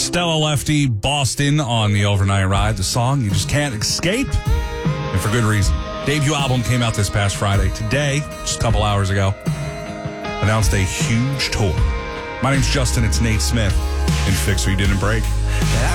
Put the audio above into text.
Stella Lefty, Boston on the overnight ride. The song you just can't escape, and for good reason. Debut album came out this past Friday. Today, just a couple hours ago, announced a huge tour. My name's Justin. It's Nate Smith in Fix What You Didn't Break.